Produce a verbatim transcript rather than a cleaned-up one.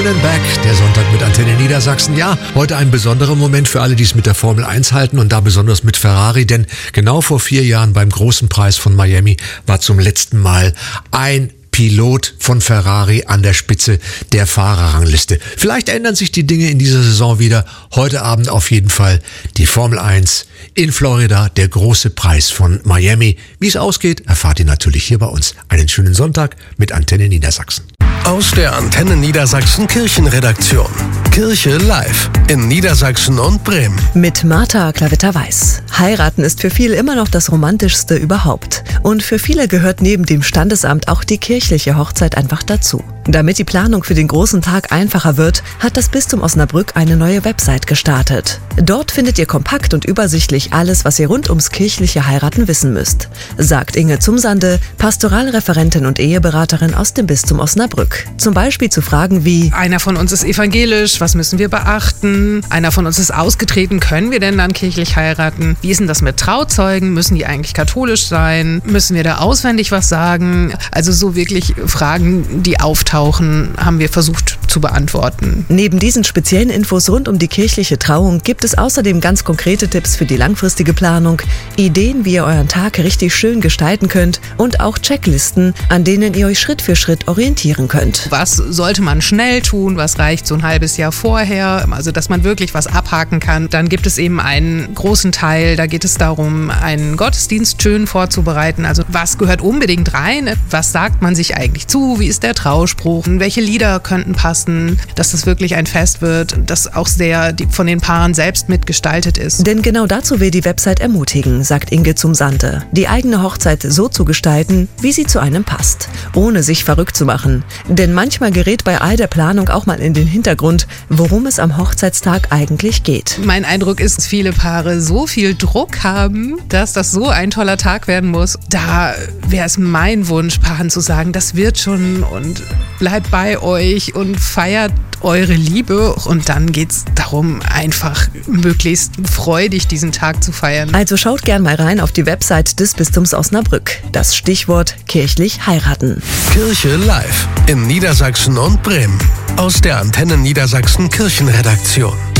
Moon and Back, der Sonntag mit Antenne Niedersachsen. Ja, heute ein besonderer Moment für alle, die es mit der Formel eins halten und da besonders mit Ferrari, denn genau vor vier Jahren beim großen Preis von Miami war zum letzten Mal ein Pilot von Ferrari an der Spitze der Fahrerrangliste. Vielleicht ändern sich die Dinge in dieser Saison wieder. Heute Abend auf jeden Fall die Formel eins in Florida, der große Preis von Miami. Wie es ausgeht, erfahrt ihr natürlich hier bei uns. Einen schönen Sonntag mit Antenne Niedersachsen. Aus der Antenne Niedersachsen Kirchenredaktion. Kirche live in Niedersachsen und Bremen. Mit Martha Klavitter-Weiß. Heiraten ist für viele immer noch das Romantischste überhaupt. Und für viele gehört neben dem Standesamt auch die kirchliche Hochzeit einfach dazu. Damit die Planung für den großen Tag einfacher wird, hat das Bistum Osnabrück eine neue Website gestartet. Dort findet ihr kompakt und übersichtlich alles, was ihr rund ums kirchliche Heiraten wissen müsst, sagt Inge Zumsande, Pastoralreferentin und Eheberaterin aus dem Bistum Osnabrück. Zum Beispiel zu Fragen wie: Einer von uns ist evangelisch, was müssen wir beachten? Einer von uns ist ausgetreten, können wir denn dann kirchlich heiraten? Wie ist denn das mit Trauzeugen? Müssen die eigentlich katholisch sein? Müssen wir da auswendig was sagen? Also so wirklich Fragen, die auftauchen, haben wir versucht zu beantworten. Neben diesen speziellen Infos rund um die kirchliche Trauung gibt es außerdem ganz konkrete Tipps für die langfristige Planung, Ideen, wie ihr euren Tag richtig schön gestalten könnt und auch Checklisten, an denen ihr euch Schritt für Schritt orientieren könnt. Was sollte man schnell tun? Was reicht so ein halbes Jahr vorher? Also, dass man wirklich was abhaken kann. Dann gibt es eben einen großen Teil, da geht es darum, einen Gottesdienst schön vorzubereiten. Also, was gehört unbedingt rein? Was sagt man sich eigentlich zu? Wie ist der Trauspruch? Welche Lieder könnten passen? Dass das wirklich ein Fest wird, das auch sehr die, von den Paaren selbst mitgestaltet ist. Denn genau dazu will die Website ermutigen, sagt Inge Zumsande, die eigene Hochzeit so zu gestalten, wie sie zu einem passt, ohne sich verrückt zu machen. Denn manchmal gerät bei all der Planung auch mal in den Hintergrund, worum es am Hochzeitstag eigentlich geht. Mein Eindruck ist, dass viele Paare so viel Druck haben, dass das so ein toller Tag werden muss. Da wäre es mein Wunsch, Paaren zu sagen, das wird schon und bleibt bei euch und feiert eure Liebe. Und dann geht es darum, einfach möglichst freudig diesen Tag zu feiern. Also schaut gern mal rein auf die Website des Bistums Osnabrück. Das Stichwort kirchlich heiraten. Kirche live in Niedersachsen und Bremen. Aus der Antenne Niedersachsen Kirchenredaktion.